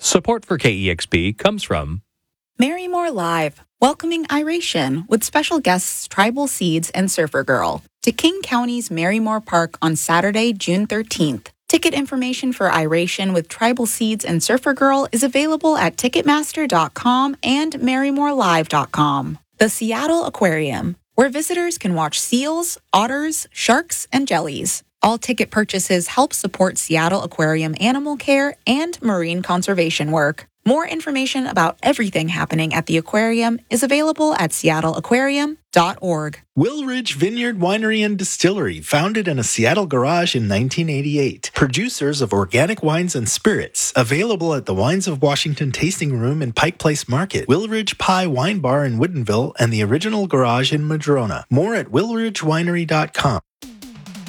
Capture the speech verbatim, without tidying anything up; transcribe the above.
Support for K E X P comes from Marymore Live, welcoming Iration with special guests Tribal Seeds and Surfer Girl to King County's Marymore Park on Saturday, June thirteenth. Ticket information for Iration with Tribal Seeds and Surfer Girl is available at ticketmaster dot com and marymore live dot com. The Seattle Aquarium, where visitors can watch seals, otters, sharks, and jellies. All ticket purchases help support Seattle Aquarium animal care and marine conservation work. More information about everything happening at the aquarium is available at seattle aquarium dot org. Wilridge Vineyard Winery and Distillery, founded in a Seattle garage in nineteen eighty-eight. Producers of organic wines and spirits, available at the Wines of Washington Tasting Room in Pike Place Market, Wilridge Pie Wine Bar in Woodinville, and the original garage in Madrona. More at wilridge winery dot com.